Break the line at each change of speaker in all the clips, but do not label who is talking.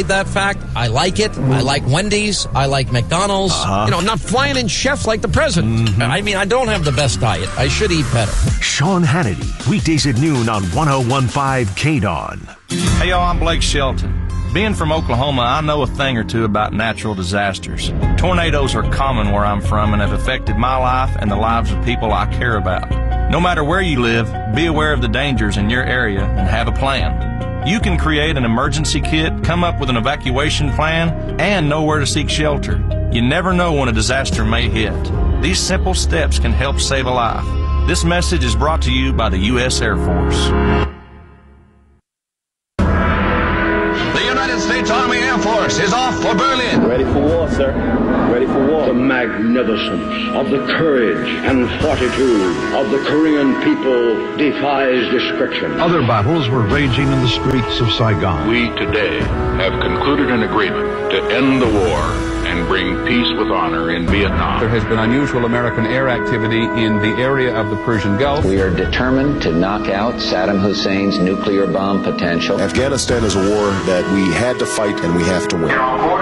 that fact. I like it. I like Wendy's. I like McDonald's. Not flying in chefs like the president. I mean, I don't have the best diet. I should eat better.
Sean Hannity, weekdays at noon on 1015 KDON.
Hey, y'all, I'm Blake Shelton. Being from Oklahoma, I know a thing or two about natural disasters. Tornadoes are common where I'm from and have affected my life and the lives of people I care about. No matter where you live, be aware of the dangers in your area and have a plan. You can create an emergency kit, come up with an evacuation plan, and know where to seek shelter. You never know when a disaster may hit. These simple steps can help save a life. This message is brought to you by the U.S. Air Force.
The United States Army Air Force is off for Berlin.
Ready for war, sir. Ready for war.
The magnificence of the courage and fortitude of the Korean people defies description.
Other battles were raging in the streets of Saigon.
We today have concluded an agreement to end the war and bring peace with honor in Vietnam.
There has been unusual American air activity in the area of the Persian Gulf.
We are determined to knock out Saddam Hussein's nuclear bomb potential.
Afghanistan is a war that we had to fight and we have to win.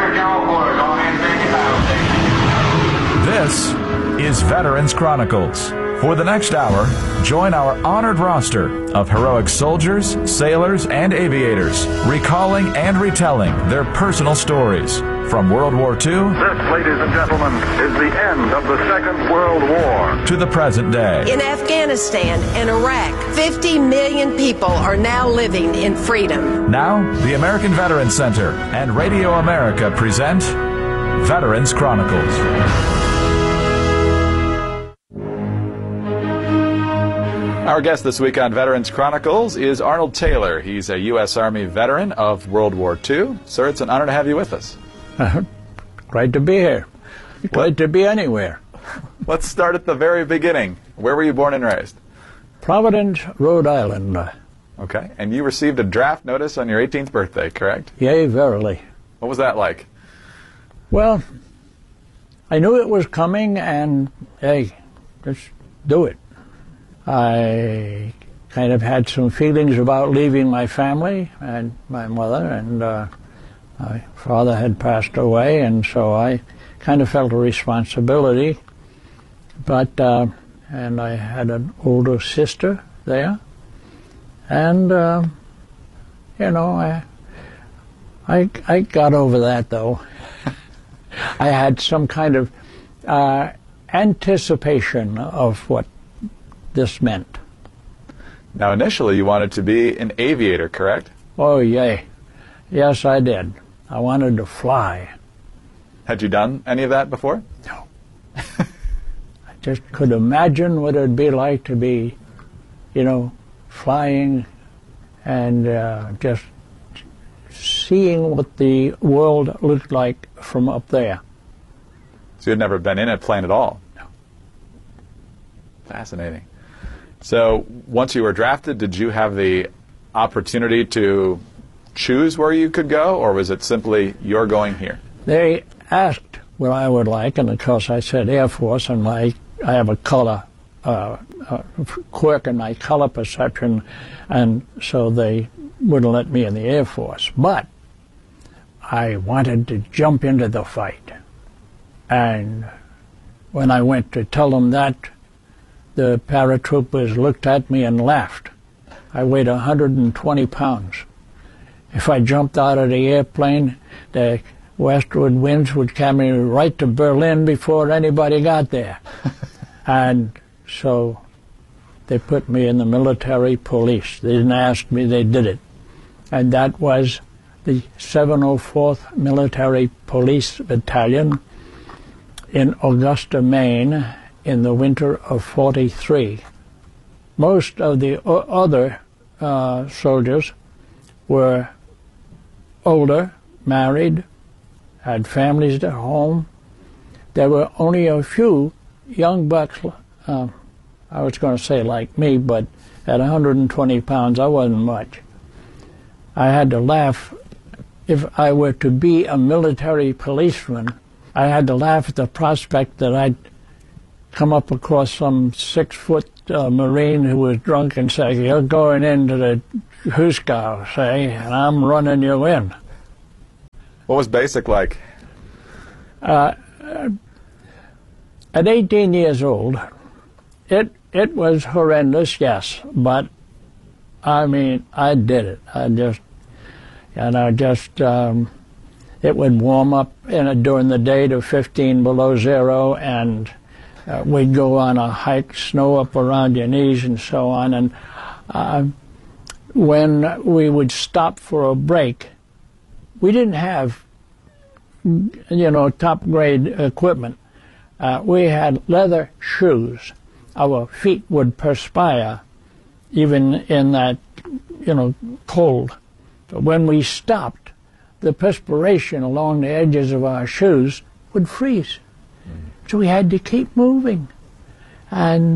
This is Veterans Chronicles. For the next hour, join our honored roster of heroic soldiers, sailors, and aviators, recalling and retelling their personal stories. From World War II,
this, ladies and gentlemen, is the end of the Second World War,
to the present day.
In Afghanistan and Iraq, 50 million people are now living in freedom.
Now, the American Veterans Center and Radio America present Veterans Chronicles.
Our guest this week on Veterans Chronicles is Arnold Taylor. He's a U.S. Army veteran of World War II. Sir, it's an honor to have you with us.
Great to be here. Great to be anywhere.
Let's start at the very beginning. Where were you born and raised?
Providence, Rhode Island.
Okay. And you received a draft notice on your 18th birthday, correct?
Yea, verily.
What was that like?
Well, I knew it was coming, and, hey, just do it. I kind of had some feelings about leaving my family and my mother, and my father had passed away, and so I kind of felt a responsibility. But and I had an older sister there, and you know, I got over that though. I had some kind of anticipation of what this meant.
Now, initially, you wanted to be an aviator, correct?
Oh, yay. Yes, I did. I wanted to fly.
Had you done any of that before?
No. I just could imagine what it would be like to be, you know, flying and just seeing what the world looked like from up there.
So you had never been in a plane at all?
No.
Fascinating. So once you were drafted, did you have the opportunity to choose where you could go, or was it simply, you're going here?
They asked what I would like, and of course I said Air Force, and I have a color quirk in my color perception, and so they wouldn't let me in the Air Force. But I wanted to jump into the fight. And when I went to tell them that, the paratroopers looked at me and laughed. I weighed 120 pounds. If I jumped out of the airplane, the westward winds would carry me right to Berlin before anybody got there. And so they put me in the military police. They didn't ask me, they did it. And that was the 704th Military Police Battalion in Augusta, Maine, in the winter of '43. Most of the other soldiers were older, married, had families at home. There were only a few young bucks, I was going to say like me, but at 120 pounds, I wasn't much. I had to laugh. If I were to be a military policeman, I had to laugh at the prospect that I'd come up across some 6-foot Marine who was drunk and say, "You're going into the Huskow, say, and I'm running you in."
What was basic like?
At 18 years old, it was horrendous, yes, but I mean, I did it. It would warm up during the day to 15 below zero, and we'd go on a hike, snow up around your knees and so on. And when we would stop for a break, we didn't have, top grade equipment. We had leather shoes. Our feet would perspire even in that, cold. But when we stopped, the perspiration along the edges of our shoes would freeze. So we had to keep moving. And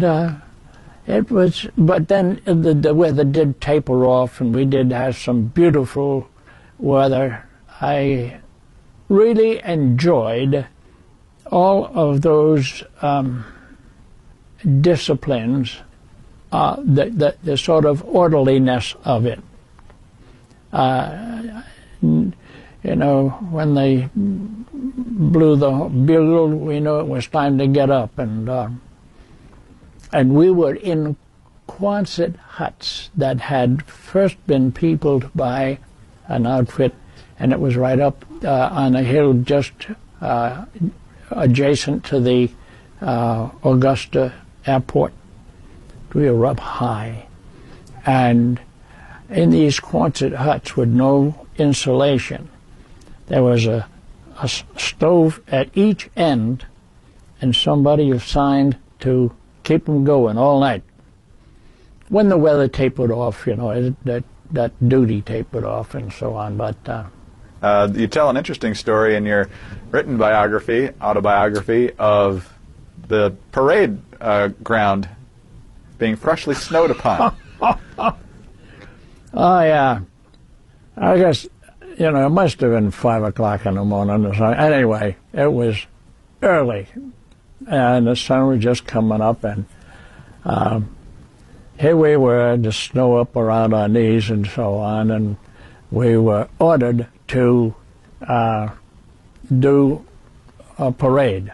but then the weather did taper off, and we did have some beautiful weather. I really enjoyed all of those disciplines, the sort of orderliness of it. When they blew the bugle, we knew it was time to get up, and we were in Quonset huts that had first been peopled by an outfit, and it was right up on a hill just adjacent to the Augusta airport. We were up high, and in these Quonset huts with no insulation, there was a stove at each end, and somebody assigned to keep them going all night. When the weather tapered off, that duty tapered off and so on. But
you tell an interesting story in your written autobiography of the parade ground being freshly snowed upon.
Oh, yeah. I guess, it must have been 5 o'clock in the morning or something. Anyway, it was early, and the sun was just coming up, and here we were, the snow up around our knees and so on, and we were ordered to do a parade.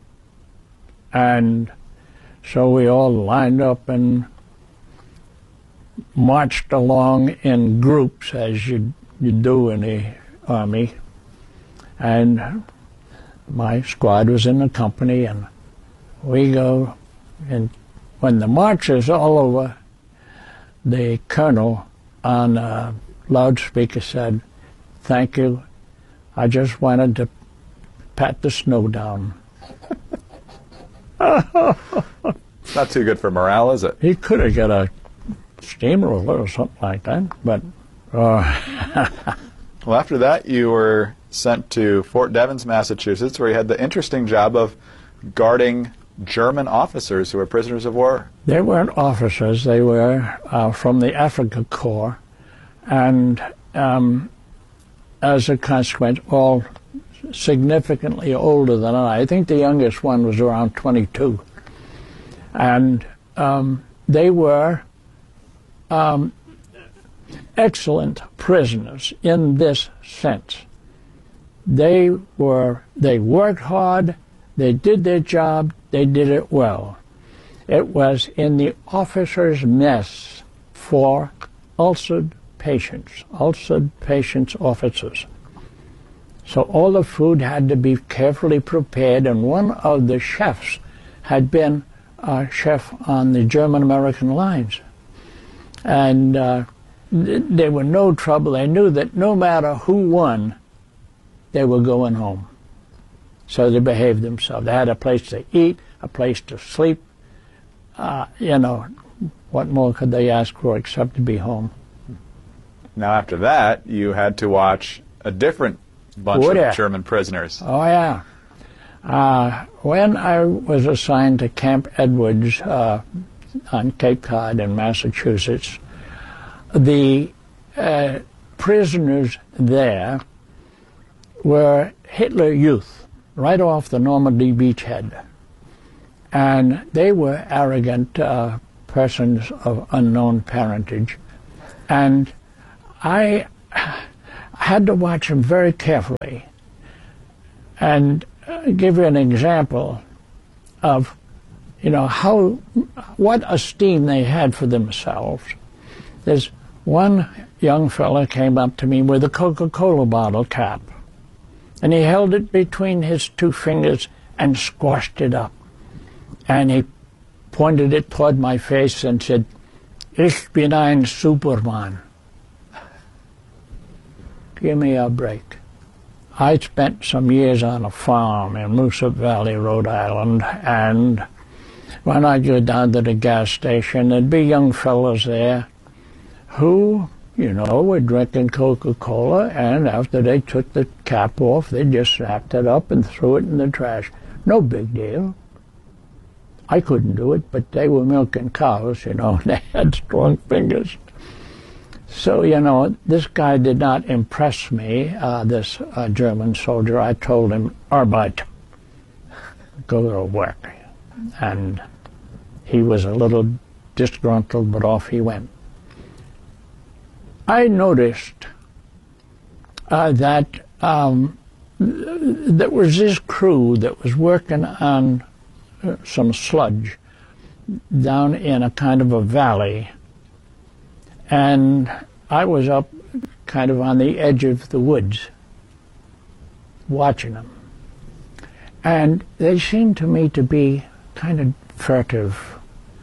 And so we all lined up and marched along in groups, as you do in the Army. And my squad was in the company, and we go, and when the march is all over, the colonel on a loudspeaker said, "Thank you. I just wanted to pat the snow down."
It's not too good for morale, is it?
He could have got a steamroller or something like that, but...
Well, after that, you were sent to Fort Devens, Massachusetts, where you had the interesting job of guarding German officers who were prisoners of war.
They weren't officers. They were from the Africa Corps, and as a consequence, all significantly older than I. I think the youngest one was around 22. And they were excellent prisoners in this sense. They worked hard, they did their job, they did it well. It was in the officers' mess for ulcered patients officers. So all the food had to be carefully prepared, and one of the chefs had been a chef on the German-American lines. And there were no trouble. They knew that no matter who won, they were going home. So they behaved themselves. They had a place to eat, a place to sleep. What more could they ask for except to be home?
Now, after that, you had to watch a different bunch of German prisoners.
Oh, yeah. When I was assigned to Camp Edwards on Cape Cod in Massachusetts, the prisoners there were Hitler Youth, right off the Normandy beachhead. And they were arrogant persons of unknown parentage. And I I had to watch them very carefully. And give you an example of, what esteem they had for themselves. There's one young fella came up to me with a Coca-Cola bottle cap, and he held it between his two fingers and squashed it up. And he pointed it toward my face and said, "Ich bin ein Superman." Give me a break. I spent some years on a farm in Moosup Valley, Rhode Island, and when I go down to the gas station, there'd be young fellows there who, were drinking Coca-Cola, and after they took the cap off, they just snapped it up and threw it in the trash. No big deal. I couldn't do it, but they were milking cows, and they had strong fingers. So, this guy did not impress me, this German soldier. I told him, Arbeit, go to work. And he was a little disgruntled, but off he went. I noticed that there was this crew that was working on some sludge down in a kind of a valley, and I was up kind of on the edge of the woods watching them. And they seemed to me to be kind of furtive,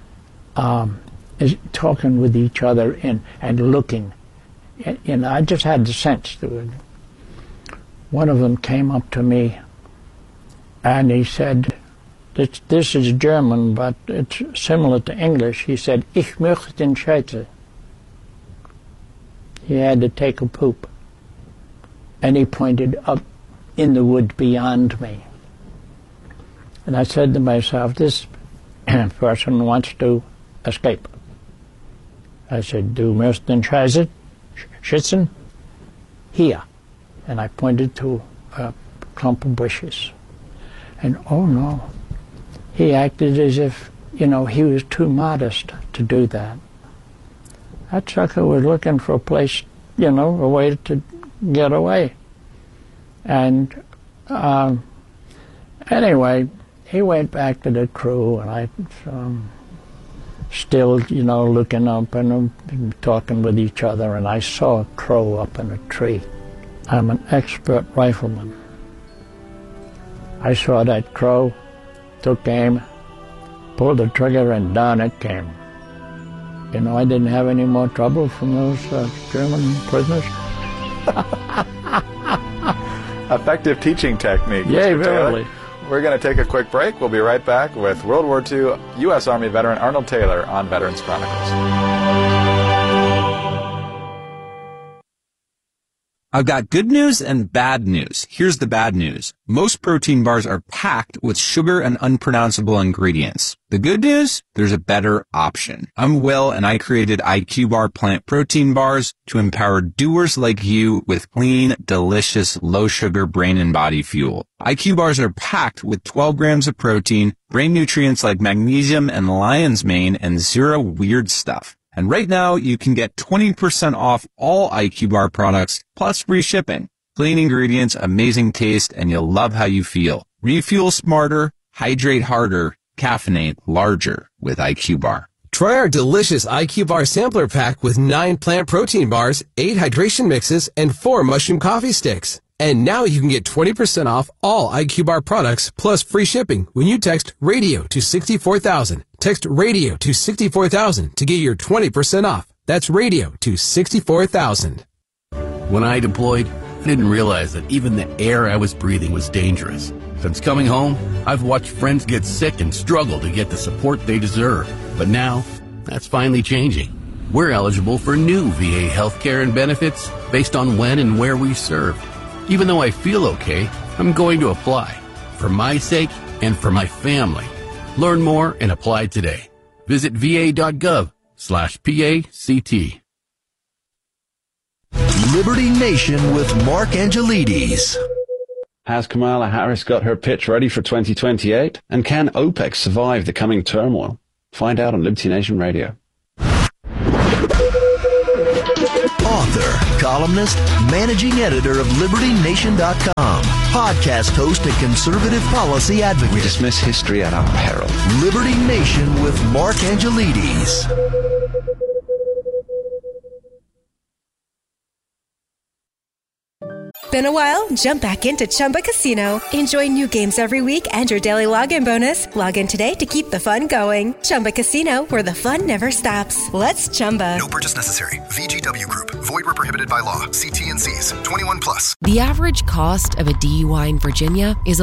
talking with each other and looking. I just had the sense to it. One of them came up to me and he said, this is German, but it's similar to English. He said, "Ich möchte den Scheiße." He had to take a poop. And he pointed up in the wood beyond me. And I said to myself, this person wants to escape. I said, "Du musst den Scheiße schützen hier." And I pointed to a clump of bushes. And oh no, he acted as if, he was too modest to do that. That sucker was looking for a place, a way to get away. And anyway, he went back to the crew, and I still, looking up and talking with each other, and I saw a crow up in a tree. I'm an expert rifleman. I saw that crow, took aim, pulled the trigger, and down it came. I didn't have any more trouble from those German prisoners.
Effective teaching technique.
Yeah, really.
We're going to take a quick break. We'll be right back with World War II U.S. Army veteran Arnold Taylor on Veterans Chronicles.
I've got good news and bad news. Here's the bad news. Most protein bars are packed with sugar and unpronounceable ingredients. The good news? There's a better option. I'm Will, and I created IQ Bar plant protein bars to empower doers like you with clean, delicious, low-sugar brain and body fuel. IQ bars are packed with 12 grams of protein, brain nutrients like magnesium and lion's mane, and zero weird stuff. And right now, you can get 20% off all IQ Bar products, plus free shipping. Clean ingredients, amazing taste, and you'll love how you feel. Refuel smarter, hydrate harder, caffeinate larger with IQ Bar.
Try our delicious IQ Bar sampler pack with 9 plant protein bars, 8 hydration mixes, and 4 mushroom coffee sticks. And now you can get 20% off all IQ Bar products plus free shipping when you text RADIO to 64,000. Text RADIO to 64,000 to get your 20% off. That's RADIO to 64,000.
When I deployed, I didn't realize that even the air I was breathing was dangerous. Since coming home, I've watched friends get sick and struggle to get the support they deserve. But now, that's finally changing. We're eligible for new VA healthcare and benefits based on when and where we served. Even though I feel okay, I'm going to apply. For my sake and for my family. Learn more and apply today. Visit va.gov/PACT.
Liberty Nation with Mark Angelides.
Has Kamala Harris got her pitch ready for 2028? And can OPEC survive the coming turmoil? Find out on Liberty Nation Radio.
Author, columnist, managing editor of LibertyNation.com, podcast host and conservative policy advocate.
We dismiss history at our peril.
Liberty Nation with Mark Angelides.
Been a while? Jump back into Chumba Casino. Enjoy new games every week and your daily login bonus. Log in today to keep the fun going. Chumba Casino, where the fun never stops. Let's Chumba.
No purchase necessary. VGW Group. Void where prohibited by law. See T&Cs. 21 plus.
The average cost of a DUI in Virginia is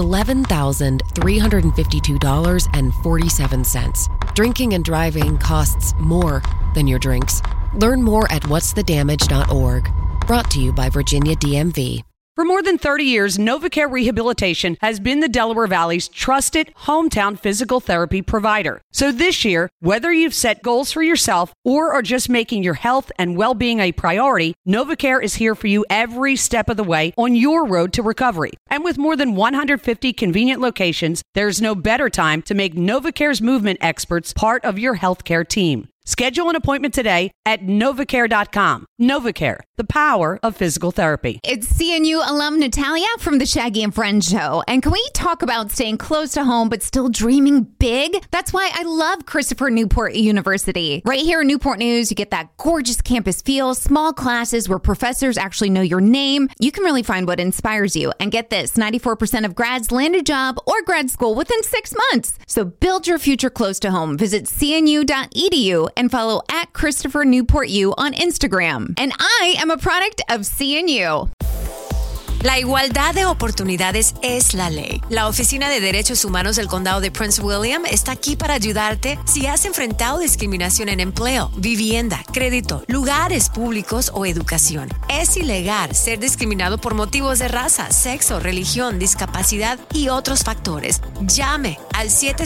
$11,352.47. Drinking and driving costs more than your drinks. Learn more at whatsthedamage.org. Brought to you by Virginia DMV.
For more than 30 years, NovaCare Rehabilitation has been the Delaware Valley's trusted hometown physical therapy provider. So this year, whether you've set goals for yourself or are just making your health and well-being a priority, NovaCare is here for you every step of the way on your road to recovery. And with more than 150 convenient locations, there's no better time to make NovaCare's movement experts part of your healthcare team. Schedule an appointment today at novacare.com. NovaCare, the power of physical therapy.
It's CNU alum Natalia from the Shaggy and Friends show. And can we talk about staying close to home but still dreaming big? That's why I love Christopher Newport University. Right here in Newport News, you get that gorgeous campus feel, small classes where professors actually know your name. You can really find what inspires you. And get this, 94% of grads land a job or grad school within 6 months. So build your future close to home. Visit cnu.edu and follow at Christopher Newport U on Instagram. And I am a product of CNU.
La igualdad de oportunidades es la ley. La Oficina de Derechos Humanos del Condado de Prince William está aquí para ayudarte si has enfrentado discriminación en empleo, vivienda, crédito, lugares públicos o educación. Es ilegal ser discriminado por motivos de raza, sexo, religión, discapacidad y otros factores. Llame al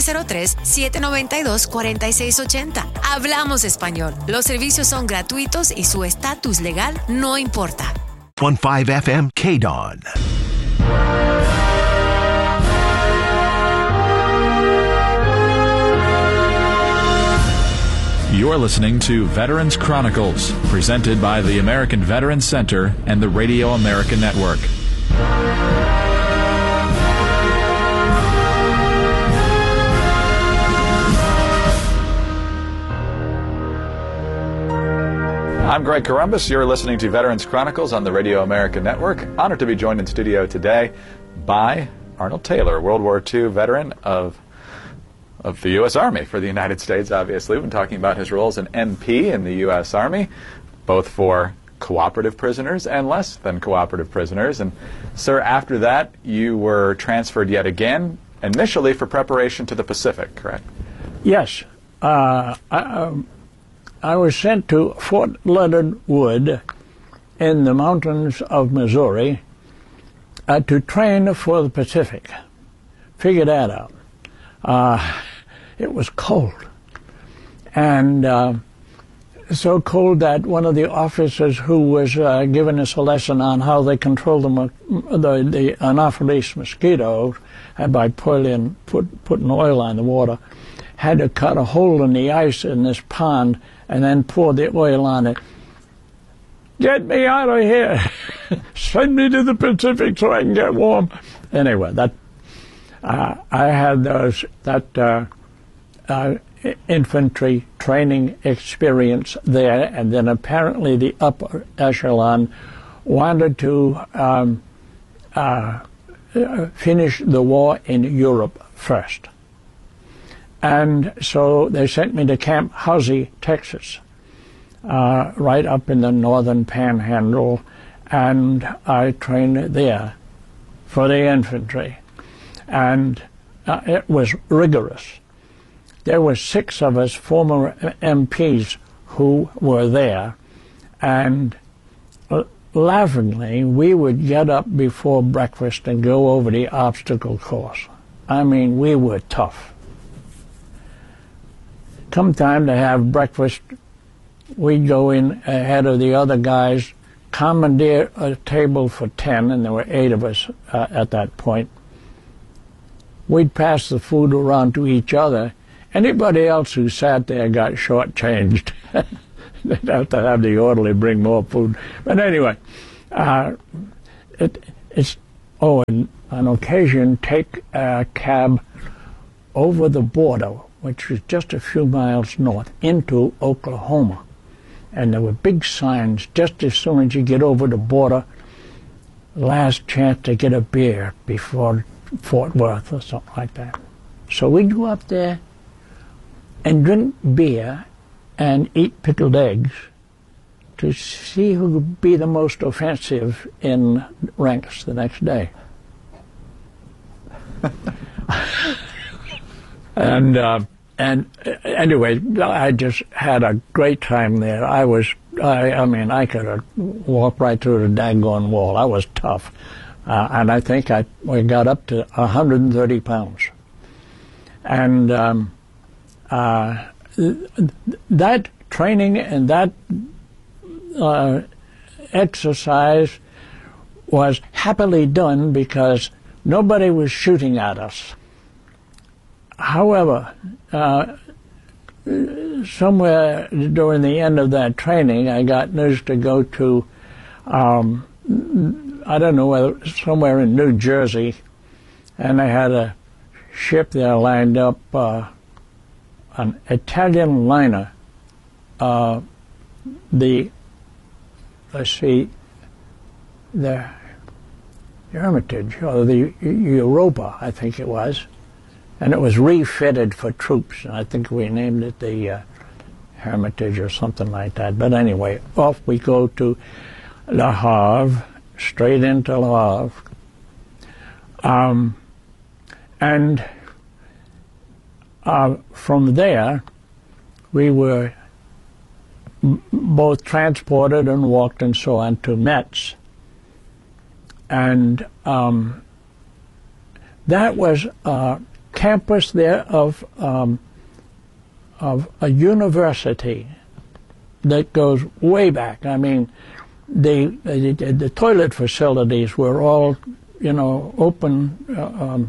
703-792-4680. Hablamos español. Los servicios son gratuitos y su estatus legal no importa.
105 FM KDON.
You're listening to Veterans Chronicles, presented by the American Veterans Center and the Radio America Network.
I'm Greg Corombos. You're listening to Veterans Chronicles on the Radio America Network. Honored to be joined in studio today by Arnold Taylor, World War II veteran of the U.S. Army for the United States, obviously. We've been talking about his role as an MP in the U.S. Army, both for cooperative prisoners and less than cooperative prisoners. And, sir, after that, you were transferred yet again, initially for preparation to the Pacific, correct?
Yes. I was sent to Fort Leonard Wood in the mountains of Missouri to train for the Pacific. Figure that out. It was cold. And so cold that one of the officers who was giving us a lesson on how they control the Anopheles mosquitoes by putting oil on the water, had to cut a hole in the ice in this pond and then pour the oil on it. Get me out of here. Send me to the Pacific so I can get warm. Anyway, I had that infantry training experience there, and then apparently the upper echelon wanted to finish the war in Europe first. And so they sent me to Camp Housie, Texas, right up in the northern panhandle, and I trained there for the infantry. And it was rigorous. There were 6 of us former MPs who were there, and laughingly, we would get up before breakfast and go over the obstacle course. I mean, we were tough. Come time to have breakfast, we'd go in ahead of the other guys, commandeer a table for 10, and there were 8 of us at that point. We'd pass the food around to each other. Anybody else who sat there got shortchanged. They'd have to have the orderly bring more food. But anyway, and on occasion take a cab over the border, which was just a few miles north, into Oklahoma. And there were big signs just as soon as you get over the border, last chance to get a beer before Fort Worth or something like that. So we'd go up there and drink beer and eat pickled eggs to see who would be the most offensive in ranks the next day. And anyway, I just had a great time there. I mean, I could have walked right through the daggone wall. I was tough. And I think we got up to 130 pounds. And that training and that exercise was happily done because nobody was shooting at us. However, somewhere during the end of that training, I got news to go to, I don't know, whether somewhere in New Jersey, and I had a ship there lined up, an Italian liner, the Hermitage, or the Europa, I think it was. And it was refitted for troops. I think we named it the Hermitage or something like that. But anyway, off we go to Le Havre, straight into Le Havre. And from there, we were both transported and walked and so on to Metz. And that was campus there of a university that goes way back. I mean, the toilet facilities were all, you know, open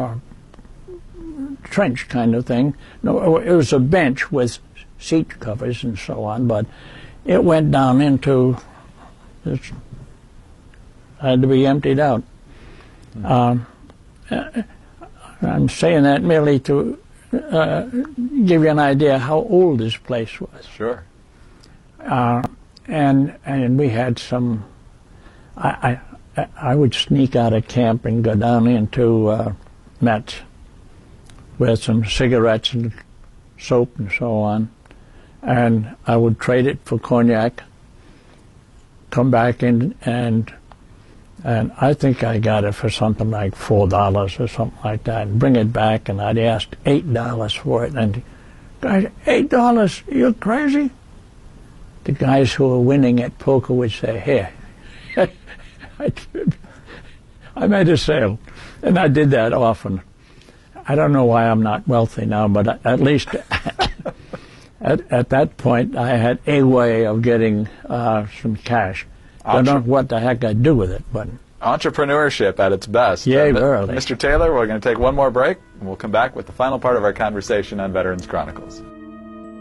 trench kind of thing. No, it was a bench with seat covers and so on, but it went down into, it had to be emptied out. I'm saying that merely to give you an idea how old this place was.
Sure.
And we had some. I would sneak out of camp and go down into Metz with some cigarettes and soap and so on, and I would trade it for cognac. Come back in and I think I got it for something like $4 or something like that, and bring it back, and I'd asked $8 for it, and guys, $8? You're crazy? The guys who were winning at poker would say, here. I made a sale, and I did that often. I don't know why I'm not wealthy now, but at least at that point I had a way of getting some cash. I don't know what the heck I'd do with it, but
entrepreneurship at its best.
Yeah, really.
Mr. Taylor, we're going to take one more break, and we'll come back with the final part of our conversation on Veterans Chronicles.